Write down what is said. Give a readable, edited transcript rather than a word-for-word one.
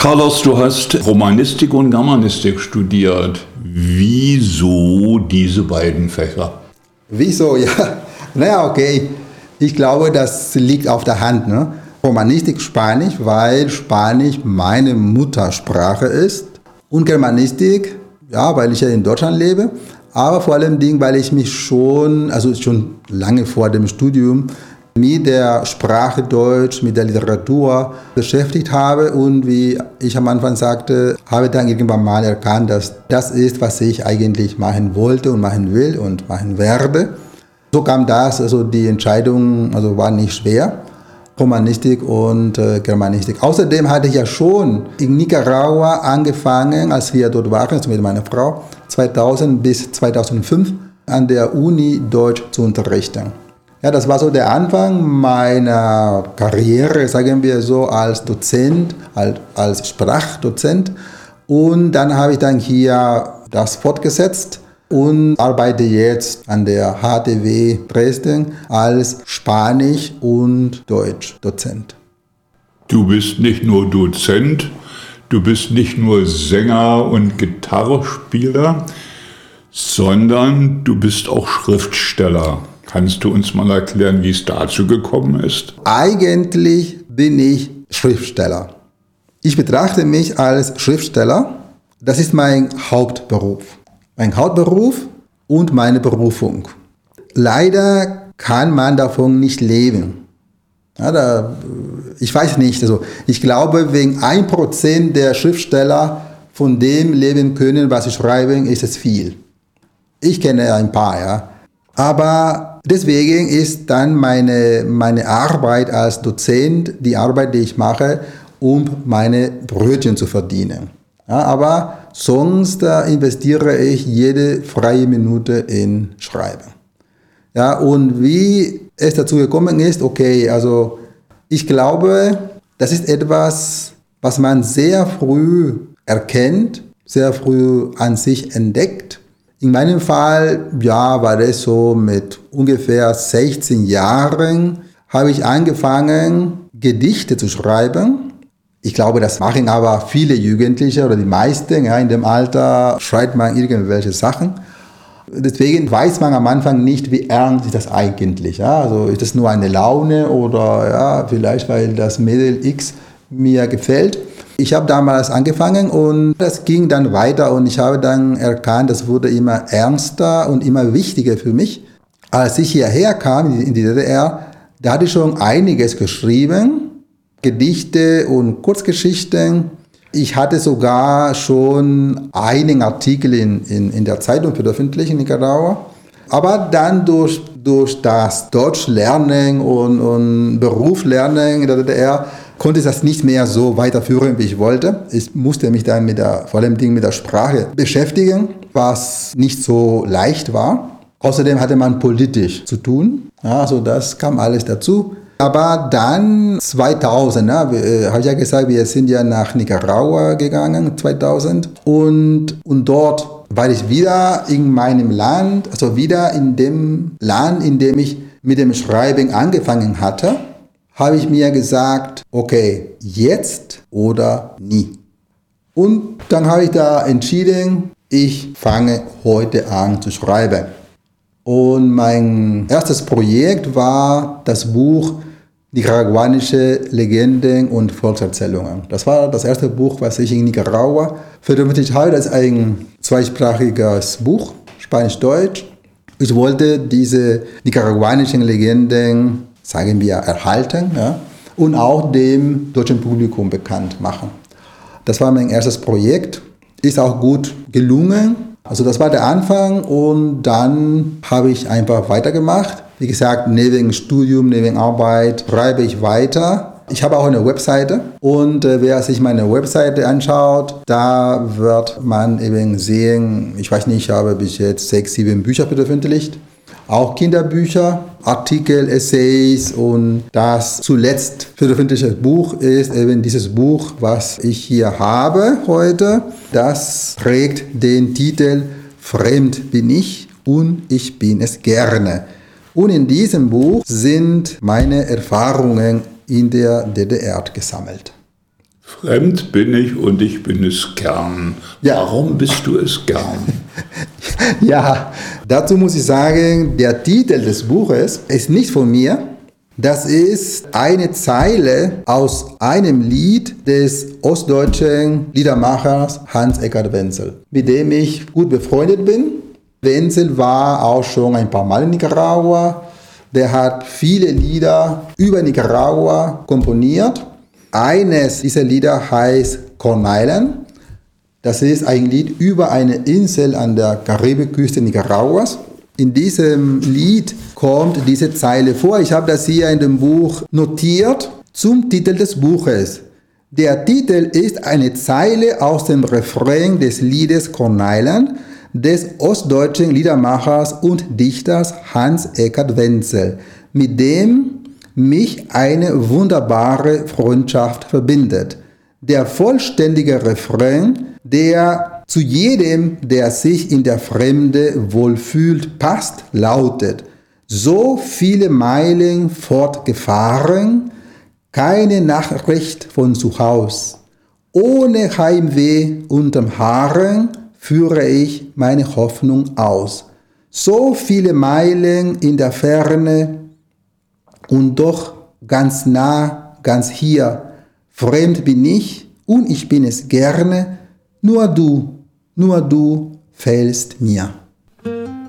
Carlos, du hast Romanistik und Germanistik studiert. Wieso diese beiden Fächer? Wieso? Ja, naja, okay. Ich glaube, das liegt auf der Hand. Ne? Romanistik Spanisch, weil Spanisch meine Muttersprache ist. Und Germanistik, ja, weil ich ja in Deutschland lebe. Aber vor allem, weil ich mich schon lange vor dem Studium, mit der Sprache Deutsch, mit der Literatur beschäftigt habe und wie ich am Anfang sagte, habe dann irgendwann mal erkannt, dass das ist, was ich eigentlich machen wollte und machen will und machen werde. So kam das, also die Entscheidung war nicht schwer, Romanistik und Germanistik. Außerdem hatte ich ja schon in Nicaragua angefangen, als wir dort waren, also mit meiner Frau, 2000 bis 2005 an der Uni Deutsch zu unterrichten. Ja, das war so der Anfang meiner Karriere, sagen wir so, als Dozent, als Sprachdozent. Und dann habe ich dann hier das fortgesetzt und arbeite jetzt an der HTW Dresden als Spanisch- und Deutsch-Dozent. Du bist nicht nur Dozent, du bist nicht nur Sänger und Gitarrespieler, sondern du bist auch Schriftsteller. Kannst du uns mal erklären, wie es dazu gekommen ist? Eigentlich bin ich Schriftsteller. Ich betrachte mich als Schriftsteller. Das ist mein Hauptberuf. Mein Hauptberuf und meine Berufung. Leider kann man davon nicht leben. Ja, ich weiß nicht. Ich glaube, wegen 1% der Schriftsteller von dem leben können, was sie schreiben, ist es viel. Ich kenne ein paar, ja. Aber deswegen ist dann meine Arbeit als Dozent die Arbeit, die ich mache, um meine Brötchen zu verdienen. Ja, aber sonst investiere ich jede freie Minute in Schreiben. Ja, und wie es dazu gekommen ist, okay, also ich glaube, das ist etwas, was man sehr früh erkennt, sehr früh an sich entdeckt. In meinem Fall, ja, war das so mit ungefähr 16 Jahren, habe ich angefangen, Gedichte zu schreiben. Ich glaube, das machen aber viele Jugendliche oder die meisten, ja, in dem Alter schreibt man irgendwelche Sachen. Deswegen weiß man am Anfang nicht, wie ernst ist das eigentlich. Ja? Also ist das nur eine Laune oder ja, vielleicht, weil das Mädel X mir gefällt. Ich habe damals angefangen und das ging dann weiter und ich habe dann erkannt, das wurde immer ernster und immer wichtiger für mich. Als ich hierher kam in die DDR, da hatte ich schon einiges geschrieben, Gedichte und Kurzgeschichten. Ich hatte sogar schon einen Artikel in der Zeitung veröffentlicht in Nicaragua. Aber dann durch das Deutschlernen und Berufslernen in der DDR konnte ich das nicht mehr so weiterführen, wie ich wollte. Ich musste mich dann vor allem mit der Sprache beschäftigen, was nicht so leicht war. Außerdem hatte man politisch zu tun. Ja, also das kam alles dazu. Aber dann 2000, habe ich ja gesagt, wir sind ja nach Nicaragua gegangen, 2000. Und dort war ich wieder in meinem Land, also wieder in dem Land, in dem ich mit dem Schreiben angefangen hatte, habe ich mir gesagt, okay, jetzt oder nie. Und dann habe ich da entschieden, ich fange heute an zu schreiben. Und mein erstes Projekt war das Buch Nicaraguanische Legenden und Volkserzählungen. Das war das erste Buch, was ich in Nicaragua veröffentlicht habe. Das ist ein zweisprachiges Buch, Spanisch-Deutsch. Ich wollte diese nicaraguanischen Legenden, sagen wir, erhalten, ja, und auch dem deutschen Publikum bekannt machen. Das war mein erstes Projekt. Ist auch gut gelungen. Also das war der Anfang und dann habe ich einfach weitergemacht. Wie gesagt, neben Studium, neben Arbeit schreibe ich weiter. Ich habe auch eine Webseite und wer sich meine Webseite anschaut, da wird man eben sehen, ich weiß nicht, ich habe bis jetzt 6, 7 Bücher veröffentlicht. Auch Kinderbücher, Artikel, Essays und das zuletzt veröffentlichte Buch ist eben dieses Buch, was ich hier habe heute. Das trägt den Titel Fremd bin ich und ich bin es gerne. Und in diesem Buch sind meine Erfahrungen in der DDR gesammelt. Fremd bin ich und ich bin es gern. Ja. Warum bist du es gern? Ja, dazu muss ich sagen, der Titel des Buches ist nicht von mir. Das ist eine Zeile aus einem Lied des ostdeutschen Liedermachers Hans-Eckart Wenzel, mit dem ich gut befreundet bin. Wenzel war auch schon ein paar Mal in Nicaragua. Der hat viele Lieder über Nicaragua komponiert. Eines dieser Lieder heißt Corn Island. Das ist ein Lied über eine Insel an der Karibikküste Nicaraguas. In diesem Lied kommt diese Zeile vor. Ich habe das hier in dem Buch notiert zum Titel des Buches. Der Titel ist eine Zeile aus dem Refrain des Liedes Corn Island des ostdeutschen Liedermachers und Dichters Hans-Eckart Wenzel, mit dem mich eine wunderbare Freundschaft verbindet. Der vollständige Refrain, der zu jedem, der sich in der Fremde wohlfühlt, passt, lautet: So viele Meilen fortgefahren, keine Nachricht von zu Haus. Ohne Heimweh unterm Haaren führe ich meine Hoffnung aus. So viele Meilen in der Ferne und doch ganz nah, ganz hier. Fremd bin ich und ich bin es gerne, nur du fehlst mir.